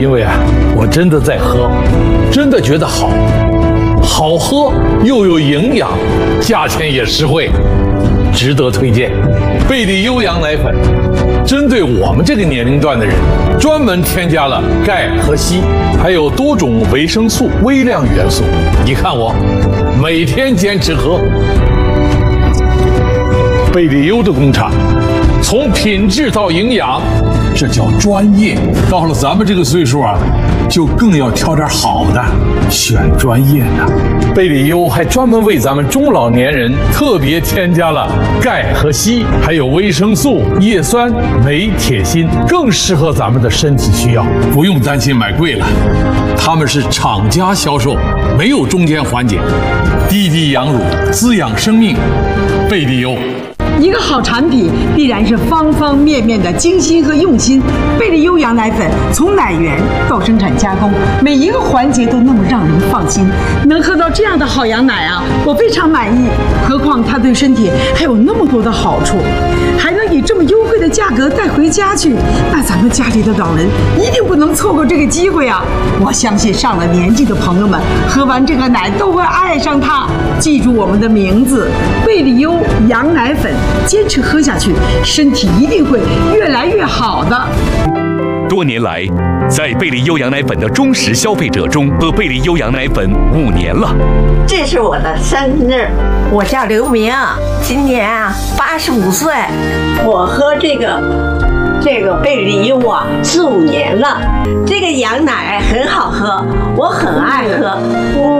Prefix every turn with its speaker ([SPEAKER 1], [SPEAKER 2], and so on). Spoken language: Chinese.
[SPEAKER 1] 因为啊，我真的在喝，真的觉得好，好喝又有营养，价钱也实惠，值得推荐。贝利优羊奶粉，针对我们这个年龄段的人，专门添加了钙和硒，还有多种维生素、微量元素。你看我，每天坚持喝。贝利优的工厂，从品质到营养，这叫专业。到了咱们这个岁数啊，就更要挑点好的，选专业的。贝利优还专门为咱们中老年人特别添加了钙和硒，还有维生素、叶酸、镁、铁、锌，更适合咱们的身体需要，不用担心买贵了。他们是厂家销售，没有中间环节，滴滴羊乳，滋养生命。贝利优。
[SPEAKER 2] 一个好产品必然是方方面面的精心和用心。贝利优羊奶粉从奶源到生产加工，每一个环节都那么让人放心。能喝到这样的好羊奶啊，我非常满意。何况它对身体还有那么多的好处，还能以这么优惠的价格带回家去，那咱们家里的老人一定不能错过这个机会啊！我相信上了年纪的朋友们喝完这个奶都会爱上它。记住我们的名字，贝利优羊奶粉。坚持喝下去，身体一定会越来越好的。
[SPEAKER 3] 多年来，在贝利优羊奶粉的忠实消费者中，喝贝利优羊奶粉5年了。
[SPEAKER 4] 这是我的生日，我叫刘明，今年85岁。我喝这个贝利优4、5年了，这个羊奶很好喝，我很爱喝。